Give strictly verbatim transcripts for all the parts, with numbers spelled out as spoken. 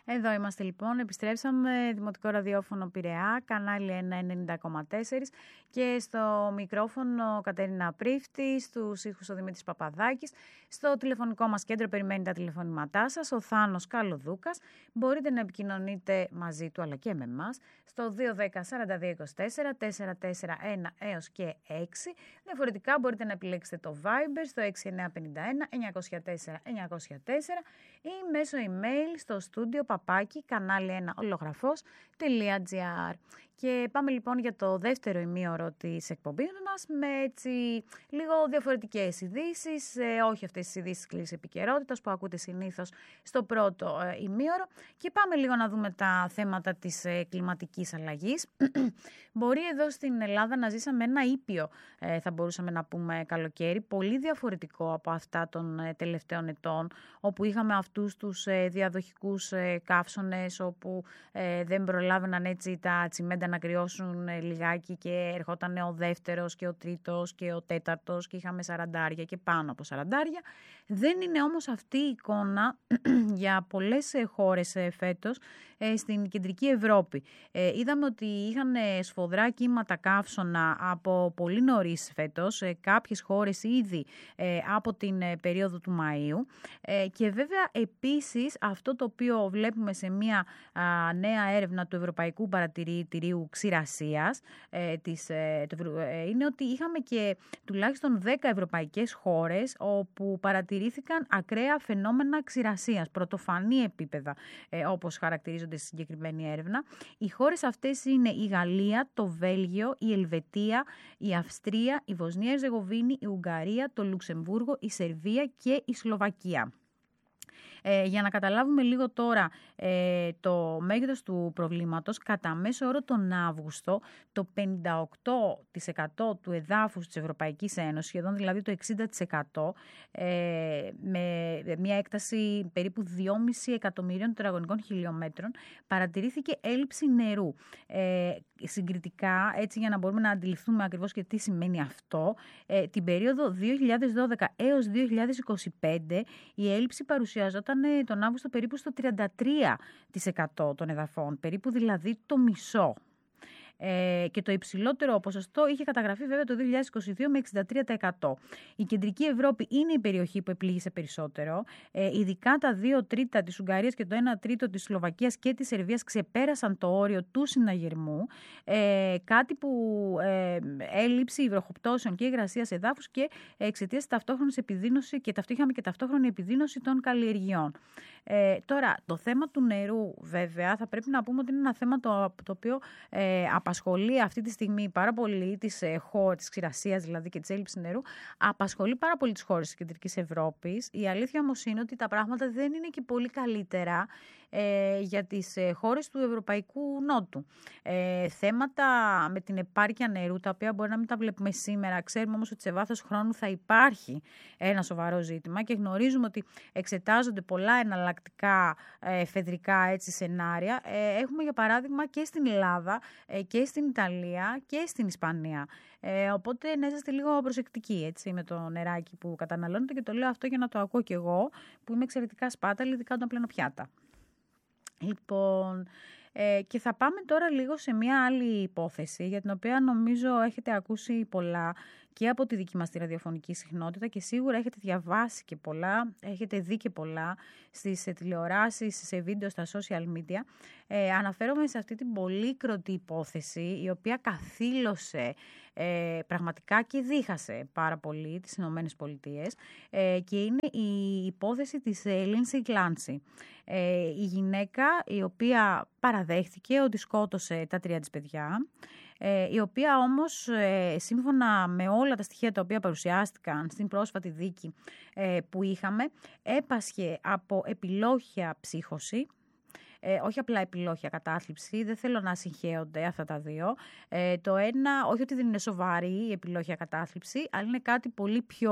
Εδώ είμαστε λοιπόν, επιστρέψαμε, Δημοτικό Ραδιόφωνο Πειραιά, κανάλι ένα ενενήντα κόμμα τέσσερα και στο μικρόφωνο Κατερίνα Πρίφτη, στους ήχους ο Δημήτρης Παπαδάκης. Στο τηλεφωνικό μας κέντρο περιμένει τα τηλεφωνήματά σας, ο Θάνος Καλοδούκας. Μπορείτε να επικοινωνείτε μαζί του αλλά και με εμάς στο δύο ένα μηδέν σαράντα δύο είκοσι τέσσερα τετρακόσια σαράντα ένα έως και έξι. Διαφορετικά μπορείτε να επιλέξετε το Viber στο έξι εννιά πέντε ένα εννιακόσια τέσσερα εννιακόσια τέσσερα ή μέσω email στο στούντιο παπάκι κανάλι ένα ολογραφός.gr. Και πάμε λοιπόν για το δεύτερο ημίωρο της εκπομπής μας με έτσι λίγο διαφορετικές ειδήσεις, ε, όχι αυτές τις ειδήσεις κλείσης επικαιρότητας που ακούτε συνήθως στο πρώτο ε, ημίωρο, και πάμε λίγο να δούμε τα θέματα της ε, κλιματικής αλλαγής. Μπορεί εδώ στην Ελλάδα να ζήσαμε ένα ήπιο, ε, θα μπορούσαμε να πούμε, καλοκαίρι, πολύ διαφορετικό από αυτά των ε, τελευταίων ετών, όπου είχαμε αυτούς τους ε, διαδοχικούς ε, καύσωνες, όπου ε, δεν προλάβαιναν έτσι τα τσιμέντα να κρυώσουν λιγάκι και ερχόταν ο δεύτερος και ο τρίτος και ο τέταρτος και είχαμε σαραντάρια και πάνω από σαραντάρια. Δεν είναι όμως αυτή η εικόνα για πολλές χώρες φέτος στην κεντρική Ευρώπη. Είδαμε ότι είχαν σφοδρά κύματα καύσωνα από πολύ νωρίς φέτος, κάποιες χώρες ήδη από την περίοδο του Μαΐου, και βέβαια επίσης αυτό το οποίο βλέπουμε σε μια νέα έρευνα του Ευρωπαϊκού Παρατηρητηρίου Ξηρασίας ε, της, ε, ε, είναι ότι είχαμε και τουλάχιστον δέκα ευρωπαϊκές χώρες όπου παρατηρήθηκαν ακραία φαινόμενα ξηρασίας, πρωτοφανή επίπεδα ε, όπως χαρακτηρίζονται στη συγκεκριμένη έρευνα. Οι χώρες αυτές είναι η Γαλλία, το Βέλγιο, η Ελβετία, η Αυστρία, η Βοσνία Ερζεγοβίνη, η Ουγγαρία, το Λουξεμβούργο, η Σερβία και η Σλοβακία. Ε, για να καταλάβουμε λίγο τώρα ε, το μέγεθος του προβλήματος, κατά μέσο όρο τον Αύγουστο το πενήντα οκτώ τοις εκατό του εδάφους της Ευρωπαϊκής Ένωσης, σχεδόν δηλαδή το εξήντα τοις εκατό, ε, με μια έκταση περίπου δυόμισι εκατομμυρίων τετραγωνικών χιλιόμετρων, παρατηρήθηκε έλλειψη νερού. Ε, συγκριτικά, έτσι για να μπορούμε να αντιληφθούμε ακριβώς και τι σημαίνει αυτό, ε, την περίοδο δύο χιλιάδες δώδεκα έως δύο χιλιάδες είκοσι πέντε η έλλειψη παρουσιαζόταν τον Αύγουστο περίπου στο τριάντα τρία τοις εκατό των εδαφών, περίπου δηλαδή το μισό. Ε, και το υψηλότερο ποσοστό είχε καταγραφεί βέβαια το δύο χιλιάδες είκοσι δύο με εξήντα τρία τοις εκατό. Η κεντρική Ευρώπη είναι η περιοχή που επλήγησε περισσότερο. Ε, ειδικά τα δύο τρίτα της Ουγγαρίας και το ένα τρίτο της Σλοβακίας και της Σερβίας ξεπέρασαν το όριο του συναγερμού. Ε, κάτι που ε, έλλειψη βροχοπτώσεων και υγρασίας εδάφους και εξαιτίας ταυτόχρονης επιδείνωση και είχαμε και ταυτόχρονη επιδείνωση των καλλιεργειών. Ε, τώρα, το θέμα του νερού βέβαια θα πρέπει να πούμε ότι είναι ένα θέμα το, το οποίο ε, απασχολεί αυτή τη στιγμή πάρα πολύ τις ε, χώρες της ξηρασίας δηλαδή και της έλλειψης νερού, απασχολεί πάρα πολύ τις χώρες της κεντρικής Ευρώπης. Η αλήθεια όμως είναι ότι τα πράγματα δεν είναι και πολύ καλύτερα ε, για τις ε, χώρες του Ευρωπαϊκού Νότου. Ε, θέματα με την επάρκεια νερού, τα οποία μπορεί να μην τα βλέπουμε σήμερα, ξέρουμε όμως ότι σε βάθος χρόνου θα υπάρχει ένα σοβαρό ζήτημα και γνωρίζουμε ότι εξετάζονται πολλά εναλλακτικά ε, φεδρικά έτσι, σενάρια. Ε, έχουμε για παράδειγμα και στην Ελλάδα ε, και στην Ιταλία και στην Ισπανία. Ε, οπότε να είσαστε λίγο προσεκτικοί έτσι, με το νεράκι που καταναλώνετε, και το λέω αυτό για να το ακούω κι εγώ που είμαι εξαιρετικά σπάταλη, ειδικά όταν πλένω πιάτα. Λοιπόν, ε, και θα πάμε τώρα λίγο σε μια άλλη υπόθεση για την οποία νομίζω έχετε ακούσει πολλά και από τη δική μας τη ραδιοφωνική συχνότητα και σίγουρα έχετε διαβάσει και πολλά, έχετε δει και πολλά στις τηλεοράσεις, σε βίντεο, στα social media. Ε, αναφέρομαι σε αυτή την πολύκροτη υπόθεση η οποία καθήλωσε ε, πραγματικά και δίχασε πάρα πολύ τις Ηνωμένες Πολιτείες ε, και είναι η υπόθεση της Lindsay Glancy. Ε, η γυναίκα η οποία παραδέχθηκε ότι σκότωσε τα τρία της παιδιά, η οποία όμως σύμφωνα με όλα τα στοιχεία τα οποία παρουσιάστηκαν στην πρόσφατη δίκη που είχαμε, έπασχε από επιλόχια ψύχωση, ε, όχι απλά επιλόχια κατάθλιψη, δεν θέλω να συγχέονται αυτά τα δύο. Ε, το ένα, όχι ότι δεν είναι σοβαρή η επιλόχια κατάθλιψη, αλλά είναι κάτι πολύ πιο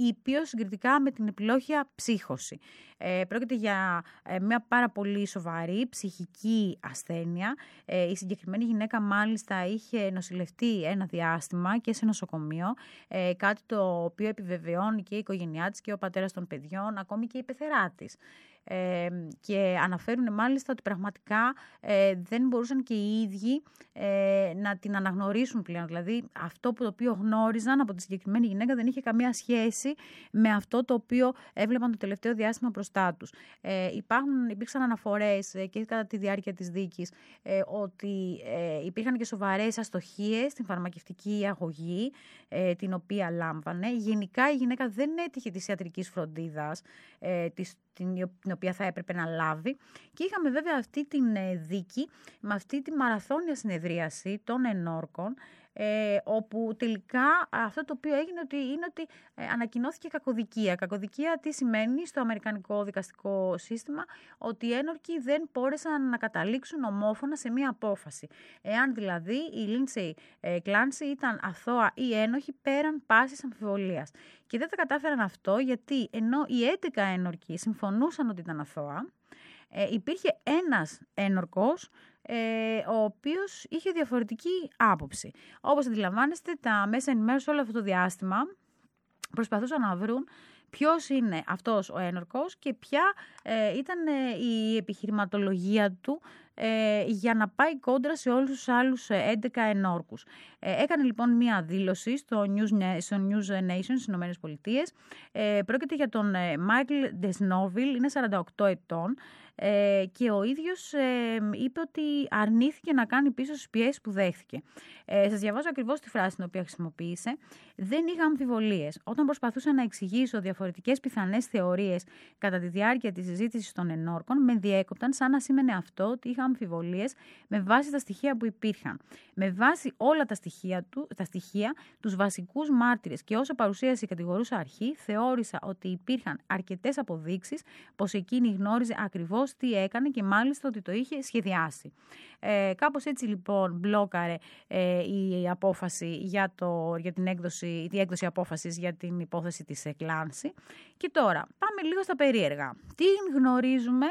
ήπιος συγκριτικά με την επιλόχια ψύχωση. Ε, πρόκειται για ε, μια πάρα πολύ σοβαρή ψυχική ασθένεια. Ε, η συγκεκριμένη γυναίκα μάλιστα είχε νοσηλευτεί ένα διάστημα και σε νοσοκομείο, ε, κάτι το οποίο επιβεβαιώνει και η οικογένειά της και ο πατέρας των παιδιών, ακόμη και η πεθερά της. Ε, και αναφέρουν μάλιστα ότι πραγματικά ε, δεν μπορούσαν και οι ίδιοι ε, να την αναγνωρίσουν πλέον. Δηλαδή αυτό που το οποίο γνώριζαν από τη συγκεκριμένη γυναίκα δεν είχε καμία σχέση με αυτό το οποίο έβλεπαν το τελευταίο διάστημα μπροστά τους. Ε, υπάρχουν, υπήρξαν αναφορές ε, και κατά τη διάρκεια της δίκης ε, ότι ε, υπήρχαν και σοβαρές αστοχίες στην φαρμακευτική αγωγή ε, την οποία λάμβανε. Γενικά η γυναίκα δεν έτυχε της ιατρικής φροντίδας ε, της την οποία θα έπρεπε να λάβει. Και είχαμε βέβαια αυτή την δίκη με αυτή τη μαραθώνια συνεδρίαση των ενόρκων, ε, όπου τελικά αυτό το οποίο έγινε ότι είναι ότι ε, ανακοινώθηκε κακοδικία. Κακοδικία τι σημαίνει στο αμερικανικό δικαστικό σύστημα? Ότι οι ένορκοι δεν μπόρεσαν να καταλήξουν ομόφωνα σε μία απόφαση. Εάν δηλαδή η Lindsay Clancy ήταν αθώα ή ένοχη πέραν πάσης αμφιβολίας. Και δεν τα κατάφεραν αυτό γιατί ενώ οι έντεκα ένορκοι συμφωνούσαν ότι ήταν αθώα, ε, υπήρχε ένας ένορκος ε, ο οποίος είχε διαφορετική άποψη. Όπως αντιλαμβάνεστε, τα μέσα ενημέρωση όλο αυτό το διάστημα προσπαθούσαν να βρουν ποιος είναι αυτός ο ένορκος και ποια ε, ήταν ε, η επιχειρηματολογία του ε, για να πάει κόντρα σε όλους τους άλλους έντεκα ενόρκους. Ε, έκανε λοιπόν μία δήλωση στο News, στο News Nation στις Ηνωμένες Πολιτείες. Ε, πρόκειται για τον ε, Michael Desnoville, είναι σαράντα οκτώ ετών. Ε, και ο ίδιος ε, είπε ότι αρνήθηκε να κάνει πίσω στις πιέσεις που δέχθηκε. Ε, σας διαβάζω ακριβώς τη φράση την οποία χρησιμοποίησε. «Δεν είχα αμφιβολίες. Όταν προσπαθούσα να εξηγήσω διαφορετικές πιθανές θεωρίες κατά τη διάρκεια της συζήτησης των ενόρκων, με διέκοπταν σαν να σήμαινε αυτό ότι είχα αμφιβολίες με βάση τα στοιχεία που υπήρχαν. Με βάση όλα τα στοιχεία, του, τα στοιχεία τους βασικούς μάρτυρες και όσα παρουσίασε η κατηγορούσα αρχή, θεώρησα ότι υπήρχαν αρκετές αποδείξεις πως εκείνη γνώριζε ακριβώς τι έκανε και μάλιστα ότι το είχε σχεδιάσει». Ε, κάπως έτσι λοιπόν μπλόκαρε ε, η απόφαση για, το, για την έκδοση, η έκδοση απόφασης για την υπόθεση της Clancy. Και τώρα πάμε λίγο στα περίεργα. Τι γνωρίζουμε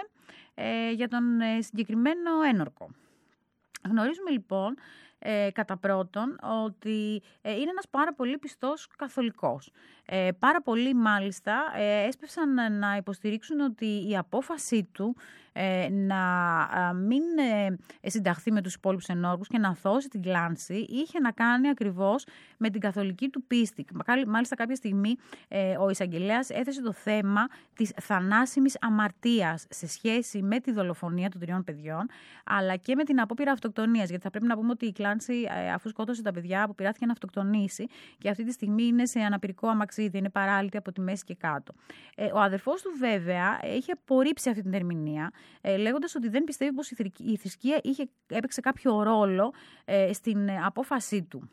ε, για τον ε, συγκεκριμένο ένορκο? Γνωρίζουμε λοιπόν ε, κατά πρώτον ότι ε, είναι ένας πάρα πολύ πιστός καθολικός. Ε, πάρα πολλοί μάλιστα ε, έσπευσαν να υποστηρίξουν ότι η απόφασή του ε, να μην ε, συνταχθεί με τους υπόλοιπους ενόρκους και να αθώσει την Clancy είχε να κάνει ακριβώς με την καθολική του πίστη. Μάλιστα κάποια στιγμή ε, ο εισαγγελέας έθεσε το θέμα της θανάσιμης αμαρτίας σε σχέση με τη δολοφονία των τριών παιδιών, αλλά και με την απόπειρα αυτοκτονίας. Γιατί θα πρέπει να πούμε ότι η Clancy, ε, αφού σκότωσε τα παιδιά, αποπειράθηκε να αυτοκτονήσει και αυτή τη στιγμή είναι σε αναπηρικό αμαξίδι, είναι παράλυτη από τη μέση και κάτω. Ε, ο αδερφός του βέβαια είχε απορρίψει αυτή την ερμηνεία, ε, λέγοντας ότι δεν πιστεύει πως η θρησκεία είχε, έπαιξε κάποιο ρόλο ε, στην απόφασή του.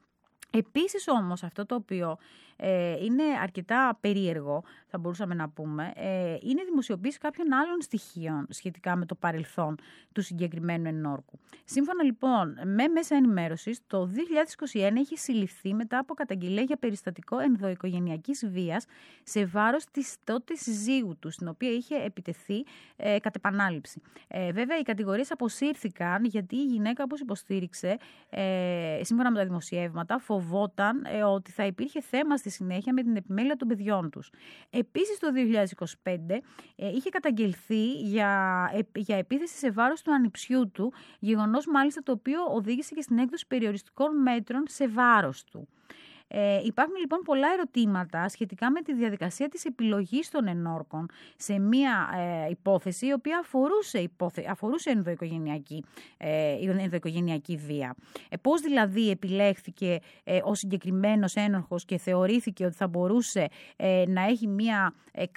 Επίσης όμως αυτό το οποίο ε, είναι αρκετά περίεργο, θα μπορούσαμε να πούμε, ε, είναι η δημοσιοποίηση κάποιων άλλων στοιχείων σχετικά με το παρελθόν του συγκεκριμένου ενόρκου. Σύμφωνα λοιπόν με μέσα ενημέρωσης, το δύο χιλιάδες είκοσι ένα είχε συλληφθεί μετά από καταγγελία για περιστατικό ενδοοικογενειακής βίας σε βάρος της τότε συζύγου του, στην οποία είχε επιτεθεί ε, κατ' επανάληψη. Ε, βέβαια οι κατηγορίες αποσύρθηκαν γιατί η γυναίκα, όπως υποστήριξε, ε, σύμφωνα με τα δημοσιεύματα, φοβόταν ε, ότι θα υπήρχε θέμα στη συνέχεια με την επιμέλεια των παιδιών τους. Επίσης το δύο χιλιάδες είκοσι πέντε ε, είχε καταγγελθεί για, ε, για επίθεση σε βάρος του ανιψιού του, γεγονός μάλιστα το οποίο οδήγησε και στην έκδοση περιοριστικών μέτρων σε βάρος του. Ε, υπάρχουν λοιπόν πολλά ερωτήματα σχετικά με τη διαδικασία της επιλογής των ενόρκων σε μία ε, υπόθεση η οποία αφορούσε, υπόθε, αφορούσε ενδοοικογενειακή, ε, ενδοοικογενειακή βία. Ε, πώς δηλαδή επιλέχθηκε ε, ο συγκεκριμένος ένορκος και θεωρήθηκε ότι θα μπορούσε ε, να έχει μία ε,